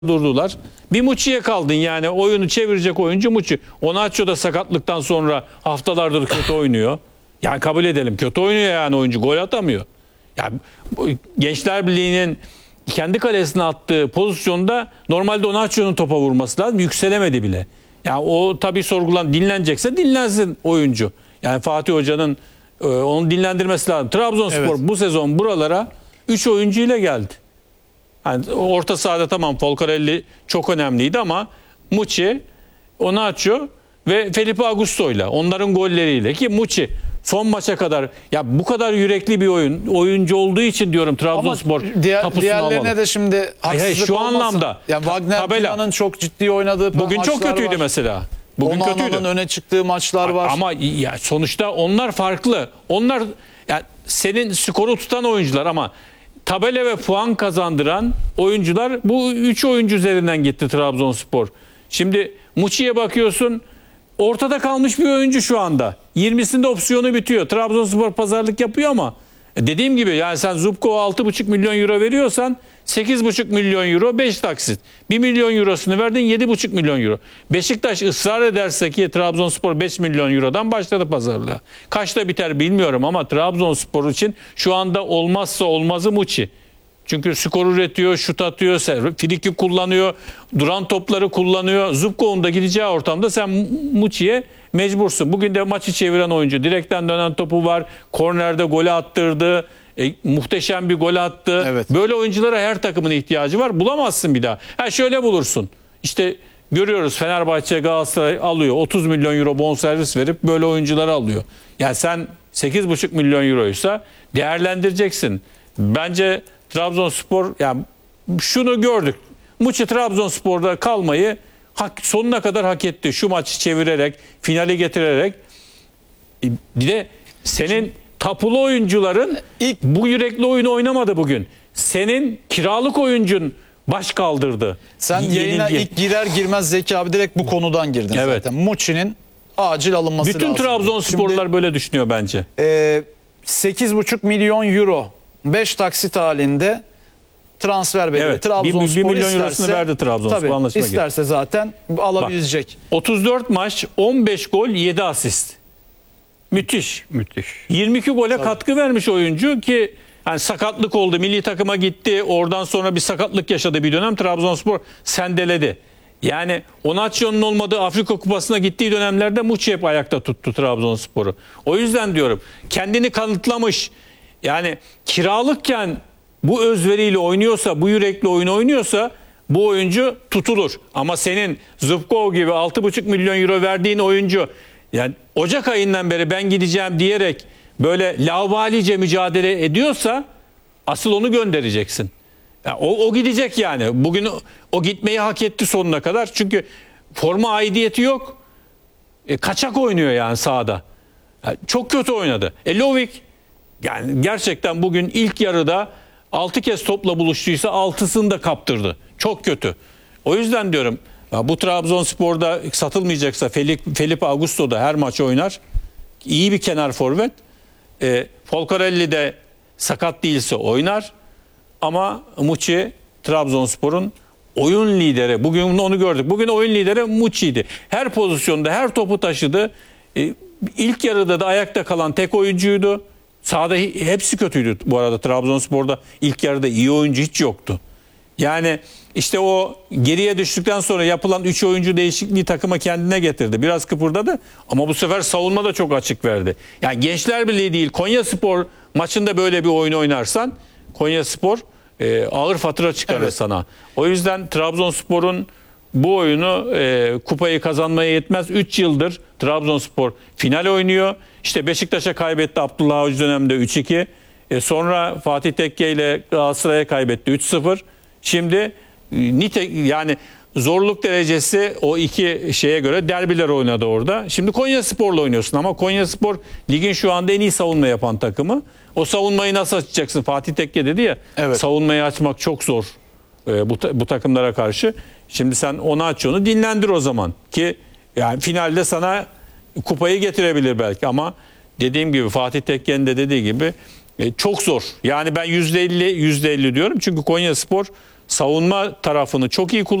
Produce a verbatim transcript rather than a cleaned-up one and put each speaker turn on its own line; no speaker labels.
durdular. Bir Muçi'ye kaldın yani oyunu çevirecek oyuncu Muçi. Onaçio da sakatlıktan sonra haftalardır kötü oynuyor. Yani kabul edelim kötü oynuyor yani oyuncu gol atamıyor. Yani Gençler Birliği'nin kendi kalesine attığı pozisyonda normalde Onaçio'nun topa vurması lazım. Yükselemedi bile. Yani o tabii sorgulan dinlenecekse dinlensin oyuncu. Yani Fatih Hoca'nın e, onu dinlendirmesi lazım. Trabzonspor evet. Bu sezon buralara üç oyuncu ile geldi. Yani orta sahada tamam Folcarelli çok önemliydi ama Muçi, Onaçio ve Felipe Augusto'yla onların golleriyle ki Muçi son maça kadar ya bu kadar yürekli bir oyun oyuncu olduğu için diyorum Trabzonspor
diğer,
tapusunu
diğerlerine
almalı.
de şimdi haksızlık
şu
olmasın.
anlamda.
Ya Wagner Pina'nın çok ciddi oynadığı
bugün çok kötüydü
var.
mesela. Bugün
Onana'nın
kötüydü.
öne çıktığı maçlar var.
Ama ya sonuçta onlar farklı. Onlar yani senin skoru tutan oyuncular ama tabela ve puan kazandıran oyuncular bu üç oyuncu üzerinden gitti Trabzonspor. Şimdi Muçi'ye bakıyorsun ortada kalmış bir oyuncu şu anda. yirmisinde opsiyonu bitiyor. Trabzonspor pazarlık yapıyor ama dediğim gibi yani sen Zubkov'a altı buçuk milyon euro veriyorsan sekiz buçuk milyon euro beş taksit. bir milyon eurosunu verdin yedi buçuk milyon euro. Beşiktaş ısrar ederse ki Trabzonspor beş milyon eurodan başladı pazarlığa. Kaçta biter bilmiyorum ama Trabzonspor için şu anda olmazsa olmazı Muçi. Çünkü skor üretiyor, şut atıyor, friki kullanıyor, duran topları kullanıyor. Zubkov'un da gideceği ortamda sen Muçi'ye mecbursun. Bugün de maçı çeviren oyuncu. Direkten dönen topu var. Kornerde golü attırdı. E, muhteşem bir gol attı.
Evet.
Böyle oyunculara her takımın ihtiyacı var. Bulamazsın bir daha. Ha şöyle bulursun. İşte görüyoruz Fenerbahçe, Galatasaray alıyor. otuz milyon euro bonservis verip böyle oyuncuları alıyor. Yani sen sekiz buçuk milyon euroysa değerlendireceksin. Bence Trabzonspor yani şunu gördük. Muçi Trabzonspor'da kalmayı hak, sonuna kadar hak etti. Şu maçı çevirerek, finali getirerek. Bir de senin tapulu oyuncuların ilk bu yürekli oyunu oynamadı bugün. Senin kiralık oyuncun baş kaldırdı.
Sen yayına ilk girer girmez Zeki abi direkt bu konudan girdin evet. zaten. Muçi'nin acil alınması
Bütün
lazım.
Bütün Trabzonsporlular Şimdi, böyle düşünüyor bence.
E, sekiz buçuk milyon euro beş taksit halinde transfer veriyor.
Evet,
Trabzonspor
bir milyon
isterse,
eurosunu verdi Trabzonspor.
Tabii, isterse zaten alabilecek.
Bak, otuz dört maç, on beş gol, yedi asist. Müthiş.
Müthiş.
yirmi iki gole
Tabii.
katkı vermiş oyuncu ki yani sakatlık oldu. Milli takıma gitti. Oradan sonra bir sakatlık yaşadı bir dönem. Trabzonspor sendeledi. Yani Onaçio'nun olmadığı Afrika Kupası'na gittiği dönemlerde Muçi hep ayakta tuttu Trabzonspor'u. O yüzden diyorum kendini kanıtlamış. Yani kiralıkken bu özveriyle oynuyorsa, bu yürekli oyun oynuyorsa bu oyuncu tutulur. Ama senin Zubkov gibi altı buçuk milyon euro verdiğin oyuncu yani Ocak ayından beri ben gideceğim diyerek böyle laubalice mücadele ediyorsa asıl onu göndereceksin. Yani o, o gidecek yani. Bugün o, o gitmeyi hak etti sonuna kadar. Çünkü forma aidiyeti yok. E, kaçak oynuyor yani sahada. Yani çok kötü oynadı. E Lovik yani gerçekten bugün ilk yarıda altı kez topla buluştuysa altısını da kaptırdı. Çok kötü. O yüzden diyorum ya bu Trabzonspor'da satılmayacaksa Felipe, Felipe Augusto da her maç oynar. İyi bir kenar forvet. E, Folcarelli de sakat değilse oynar. Ama Muçi Trabzonspor'un oyun lideri. Bugün onu gördük. Bugün oyun lideri Muçi'ydi. Her pozisyonda her topu taşıdı. E, ilk yarıda da ayakta kalan tek oyuncuydu. Sahada hepsi kötüydü bu arada Trabzonspor'da. İlk yarıda iyi oyuncu hiç yoktu. Yani işte o geriye düştükten sonra yapılan üç oyuncu değişikliği takıma kendine getirdi. Biraz kıpırdadı ama bu sefer savunma da çok açık verdi. Yani Gençler Birliği değil Konyaspor maçında böyle bir oyun oynarsan Konyaspor e, ağır fatura çıkarır evet. sana. O yüzden Trabzonspor'un bu oyunu e, kupayı kazanmaya yetmez. üç yıldır Trabzonspor final oynuyor. İşte Beşiktaş'a kaybetti Abdullah Avcı döneminde üç iki. E, sonra Fatih Tekke ile Galatasaray'a kaybetti üç sıfır. Şimdi e, nite yani zorluk derecesi o iki şeye göre derbiler oynadı orada. Şimdi Konyaspor'la oynuyorsun ama Konyaspor ligin şu anda en iyi savunma yapan takımı. O savunmayı nasıl açacaksın? Fatih Tekke dedi ya evet. savunmayı açmak çok zor e, bu, bu takımlara karşı. Şimdi sen onu aç onu dinlendir o zaman ki yani finalde sana kupayı getirebilir belki ama dediğim gibi Fatih Tekke'nin de dediği gibi e, çok zor. Yani ben yüzde elli yüzde elli diyorum çünkü Konyaspor savunma tarafını çok iyi kullandı.